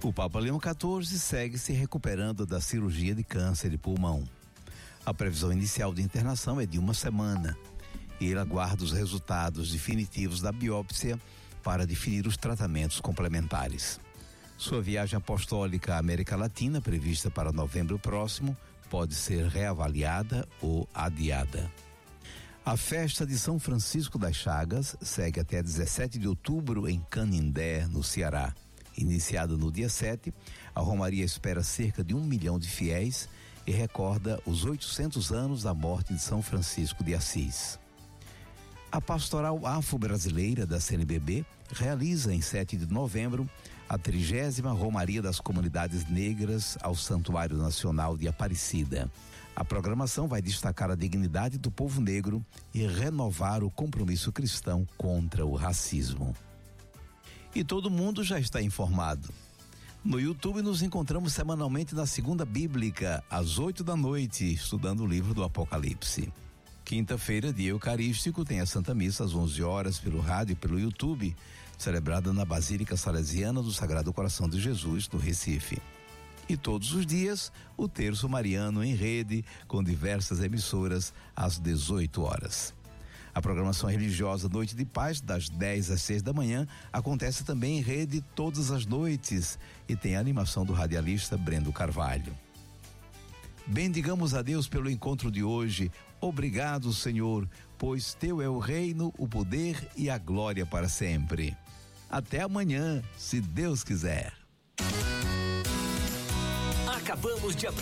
O Papa Leão XIV segue se recuperando da cirurgia de câncer de pulmão. A previsão inicial de internação é de 1 semana e ele aguarda os resultados definitivos da biópsia para definir os tratamentos complementares. Sua viagem apostólica à América Latina, prevista para novembro próximo, pode ser reavaliada ou adiada. A festa de São Francisco das Chagas segue até 17 de outubro em Canindé, no Ceará. Iniciada no dia 7, a romaria espera cerca de 1 milhão de fiéis e recorda os 800 anos da morte de São Francisco de Assis. A Pastoral Afro-Brasileira da CNBB realiza em 7 de novembro a 30ª Romaria das Comunidades Negras ao Santuário Nacional de Aparecida. A programação vai destacar a dignidade do povo negro e renovar o compromisso cristão contra o racismo. E todo mundo já está informado. No YouTube nos encontramos semanalmente na Segunda Bíblica, às 8 da noite, estudando o livro do Apocalipse. Quinta-feira, dia eucarístico, tem a Santa Missa às 11 horas pelo rádio e pelo YouTube, celebrada na Basílica Salesiana do Sagrado Coração de Jesus, no Recife. E todos os dias, o Terço Mariano em rede, com diversas emissoras, às 18 horas. A programação religiosa Noite de Paz, das 10 às 6 da manhã, acontece também em rede todas as noites e tem a animação do radialista Brendo Carvalho. Bendigamos a Deus pelo encontro de hoje. Obrigado, Senhor, pois teu é o reino, o poder e a glória para sempre. Até amanhã, se Deus quiser. Acabamos de